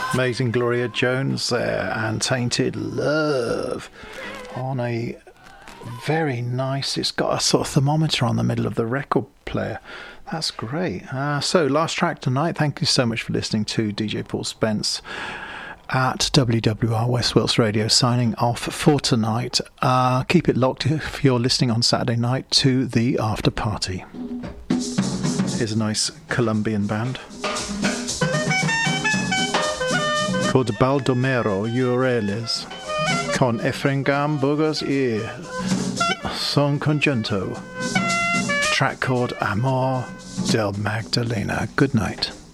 Amazing Gloria Jones there, and Tainted Love on a very nice, it's got a sort of thermometer on the middle of the record player. That's great. So last track tonight. Thank you so much for listening to DJ Paul Spence at WWR West Wilts Radio, signing off for tonight. Keep it locked if you're listening on Saturday night to the after party. Here's a nice Colombian band called Baldomero Urales con Efrengam Burgos y Son Conjunto. Track called Amor del Magdalena. Good night.